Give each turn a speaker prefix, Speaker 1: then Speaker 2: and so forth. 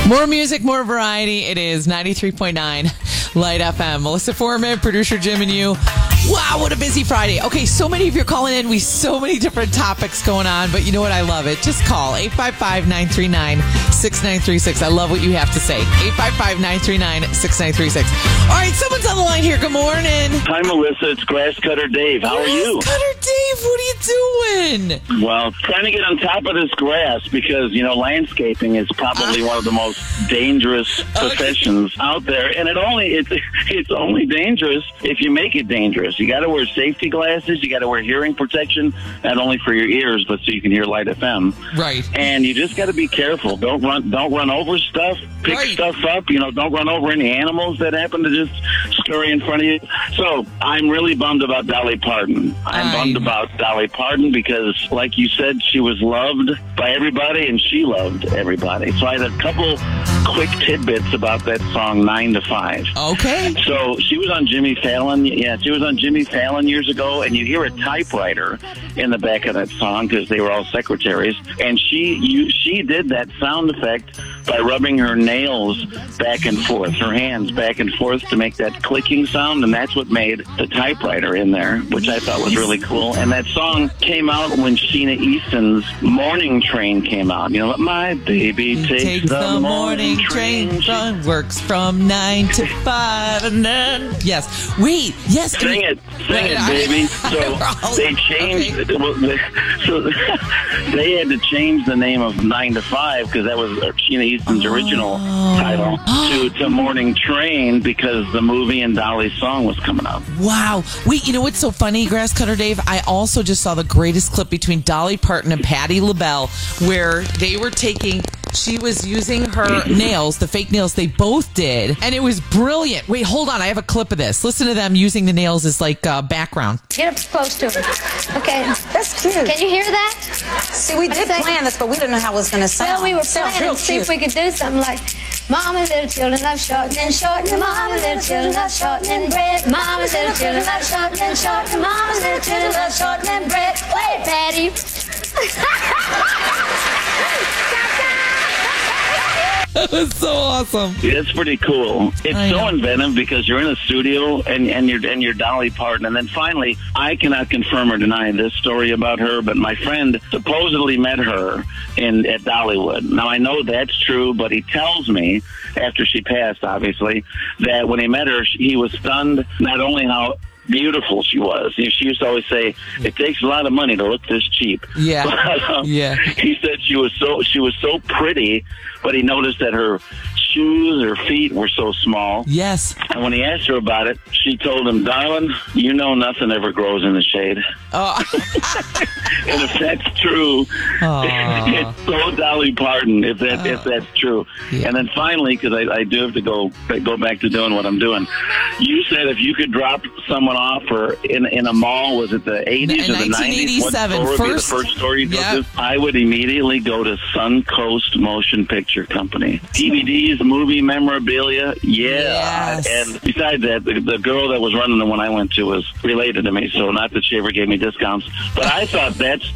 Speaker 1: More music, more variety. It is 93.9 Light FM. Melissa Foreman, producer Jim and you. Wow, what a busy Friday. Okay, so many of you are calling in. We so many different topics going on, but you know what? I love it. Just call 855-939-6936. I love what you have to say. 855-939-6936. All right, someone's on the line here. Good morning.
Speaker 2: Hi, Melissa. It's Grass Cutter Dave. How are you?
Speaker 1: Grass Cutter Dave, what are you doing?
Speaker 2: Well, trying to get on top of this grass because, landscaping is probably one of the most dangerous professions out there. And it's only dangerous if you make it dangerous. You got to wear safety glasses. You got to wear hearing protection, not only for your ears, but so you can hear Light FM.
Speaker 1: Right.
Speaker 2: And you just got to be careful. Don't run over stuff. Pick stuff up. Don't run over any animals that happen to just scurry in front of you. So I'm really bummed about Dolly Parton. I'm bummed about Dolly Parton because, like you said, she was loved by everybody and she loved everybody. So I had a couple quick tidbits about that song 9 to 5.
Speaker 1: Okay.
Speaker 2: So she was on Jimmy Fallon. Yeah, she was on Jimmy Fallon years ago, and you hear a typewriter in the back of that song because they were all secretaries. And she did that sound effect by rubbing her nails back and forth, her hands back and forth to make that clicking sound, and that's what made the typewriter in there, which I thought was really cool. And that song came out when Sheena Easton's Morning Train came out. My baby takes the morning train.
Speaker 1: Works from 9 to 5, and then Wait, yes.
Speaker 2: Sing it, baby. So they changed. Okay. So they had to change the name of 9 to 5 because that was Sheena Easton's original title to Morning Train because the movie and Dolly's song was coming out.
Speaker 1: Wow. Wait, you know what's so funny, Grass Cutter Dave? I also just saw the greatest clip between Dolly Parton and Patti LaBelle where they were she was using her nails, the fake nails they both did, and it was brilliant. Wait, hold on. I have a clip of this. Listen to them using the nails as background.
Speaker 3: Get up close to her. Okay.
Speaker 4: That's cute.
Speaker 3: Can you hear that?
Speaker 4: See, we did plan this, but we didn't know how it was going to sound.
Speaker 3: Well, we were planning to see if we could do something like, Mama, little children love shortening, shortening. Mama, little children love shortening bread. Mama, little children love shortening, shortening. Mama, little children love shortening bread. Wait, Patty.
Speaker 1: That was so awesome.
Speaker 2: It's pretty cool. It's so inventive because you're in a studio and you're Dolly Parton, and then finally, I cannot confirm or deny this story about her, but my friend supposedly met her at Dollywood. Now I know that's true, but he tells me after she passed, obviously, that when he met her, he was stunned not only how beautiful she was. She used to always say, "It takes a lot of money to look this cheap."
Speaker 1: Yeah,
Speaker 2: but, He said she was so pretty, but he noticed that her shoes, her feet were so small.
Speaker 1: Yes.
Speaker 2: And when he asked her about it, she told him, "Darling, you know nothing ever grows in the shade."
Speaker 1: Oh.
Speaker 2: And if that's true, it's so Dolly Parton. If that's true. Yeah. And then finally, because I do have to go back to doing what I'm doing. You said if you could drop someone off or in a mall, was it the 80s or the 90s? What store would be the first store you'd go to? I would immediately go to Suncoast Motion Picture Company. DVDs, movie memorabilia,
Speaker 1: Yes.
Speaker 2: And besides that, the girl that was running the one I went to was related to me, so not that she ever gave me discounts. But I thought that's